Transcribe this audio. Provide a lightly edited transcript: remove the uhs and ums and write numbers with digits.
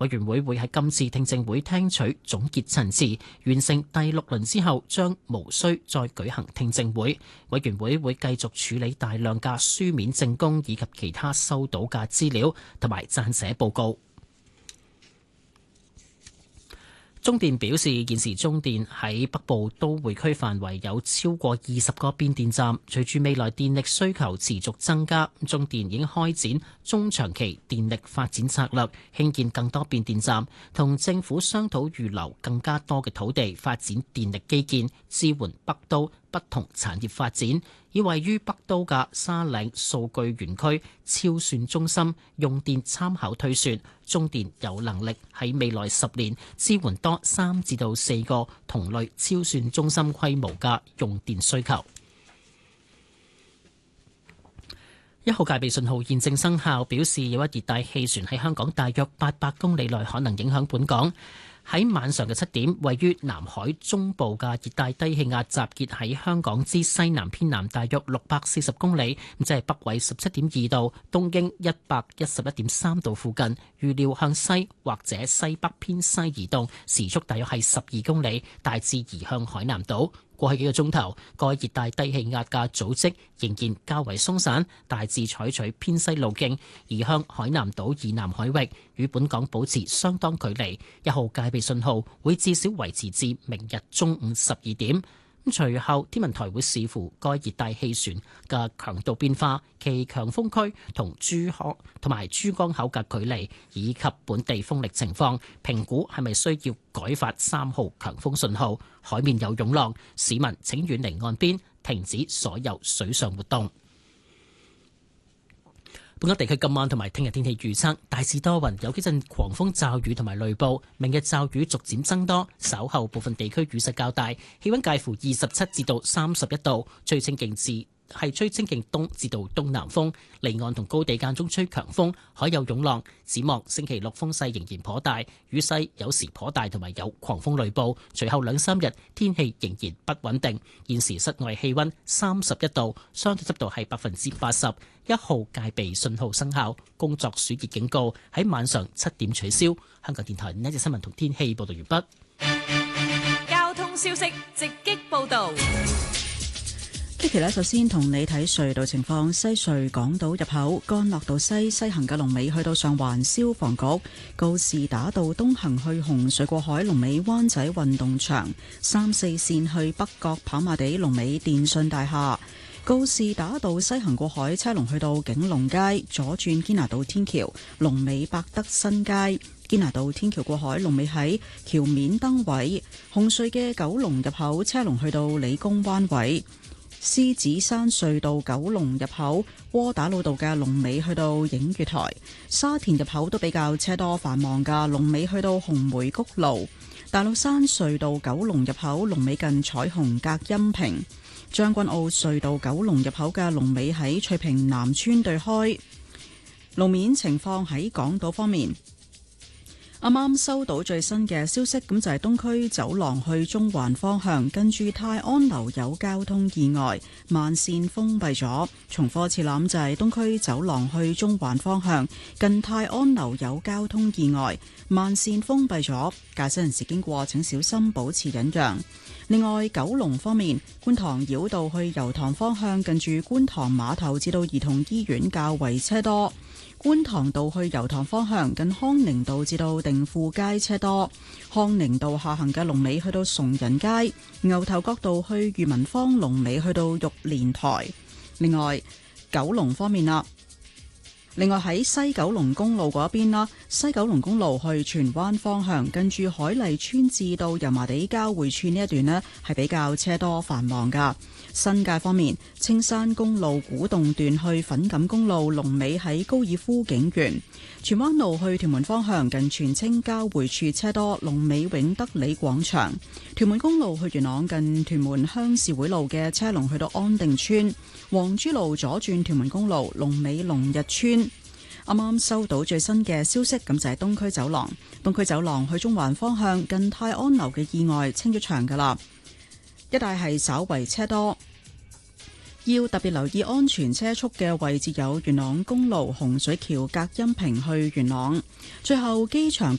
委員會會喺今次聽證會聽取總結陳詞，完成第6輪之後，將無需再舉行聽證會。委員會會繼續處理大量嘅書面證供以及其他收到嘅資料，同埋撰寫報告。中電表示，現時中電喺北部都會區範圍有超過20個變電站，隨住未來電力需求持續增加，中電已經開展中長期電力發展策略，興建更多變電站，同政府商討預留更加多嘅土地發展電力基建，支援北都不同產業發展。以位於北都嘅沙嶺數據園區超算中心用電參考推算，中電有能力喺未來10年支援多3至4個同類超算中心規模嘅用電需求。1號戒備信號現正生效，表示有一熱帶氣旋喺香港大約800公里內可能影響本港。喺晚上嘅7點，位於南海中部嘅熱帶低氣壓集結喺香港之西南偏南大約640公里，即係北緯17.2度、東經111.3度附近，預料向西或者西北偏西移動，時速大約係12公里，大致移向海南島。過去幾個鐘頭，該熱帶低氣壓嘅組織仍然較為鬆散，大致採取偏西路徑，移向海南島以南海域，與本港保持相當距離。1號戒備信號會至少維持至明日中午12點。隨後天文台會視乎該熱帶氣旋嘅強度變化、其強風區同珠江口嘅距離，以及本地風力情況，評估係咪需要改發3號強風信號。海面有湧浪，市民請遠離岸邊，停止所有水上活動。本港地區今晚同埋聽日天氣預測，大致多雲，有幾陣狂風驟雨同埋雷暴。明日驟雨逐漸增多，稍後部分地區雨勢較大，氣溫介乎27至到31度，吹清勁東至到東南風，離岸同高地間中吹強風，海有湧浪。展望星期六風勢仍然頗大，雨勢有時頗大，同埋有狂風雷暴。隨後2-3日天氣仍然不穩定。現時室外氣溫31度，相對濕度係80%。1號戒備信號生效，工作暑熱警告喺晚上7點取消。香港電台呢一節新聞同天氣報道完畢。 交通消息直擊報道。 Kitty 呢，首先同你睇隧道情況。西隧港島入口干諾道西行嘅龍尾去到上環消防局，告士打道東行去紅隧過海龍尾灣仔運動場，3、4線去北角跑馬地龍尾電訊大廈。告士打道西行過海車龍去到景隆街，左轉堅拿道天橋龍尾百德新街。堅拿道天橋過海龍尾喺橋面燈位。紅隧嘅九龍入口車龍去到理工灣位。獅子山隧道九龍入口窩打老道嘅龍尾去到映月台。沙田入口都比較車多繁忙嘅，龍尾去到紅梅谷路。大老山隧道九龍入口龍尾近彩虹隔音屏。將軍澳隧道九龍入口嘅龍尾喺翠屏南村對開。路面情況喺港島方面，啱啱收到最新嘅消息，咁就係東區走廊去中環方向，跟住泰安樓有交通意外，慢線封閉咗。重複次諗就係東區走廊去中環方向，近泰安樓有交通意外，慢線封閉咗，駕駛人士經過請小心保持忍讓。另外，九龍方面，觀塘繞道去油塘方向，近住觀塘碼頭至到兒童醫院較為車多。觀塘道去油塘方向，近康寧道至到定富街車多。康寧道下行嘅龍尾去到崇仁街。牛頭角道去裕民坊龍尾去到玉蓮台。另外，九龍方面啦。另外喺西九龍公路嗰邊啦，西九龍公路去荃灣方向，近住海麗村至到油麻地交匯處呢一段呢，係比較車多繁忙噶。新界方面，青山公路古洞段去粉錦公路龍尾喺高爾夫景園。荃灣路去屯門方向，近荃青交匯處車多，龍尾永德里廣場。屯門公路去元朗，近屯門鄉事會路嘅車龍去到安定村。黃珠路左轉屯門公路龍尾龍日村。啱啱收到最新嘅消息，咁就係東區走廊。東區走廊去中環方向，近泰安樓嘅意外清咗場噶啦，一帶係稍為車多。要特別留意安全車速嘅位置有元朗公路洪水橋隔音屏去元朗。最後機場